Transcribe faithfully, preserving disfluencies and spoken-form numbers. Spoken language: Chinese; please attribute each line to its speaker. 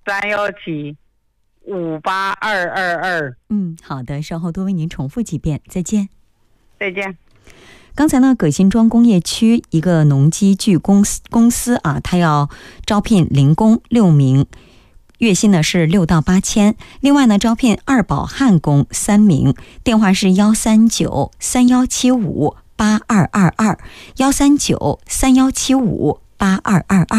Speaker 1: 三幺七五八二二二。
Speaker 2: 嗯，好的，稍后多为您重复几遍。再见。
Speaker 1: 再见。
Speaker 2: 刚才呢，葛辛庄工业区一个农机具公司公司啊，它要招聘零工六名，月薪呢是六到八千。另外呢，招聘二保焊工三名，电话是幺三九三幺七五八二二二，幺三九三幺七五八二二二。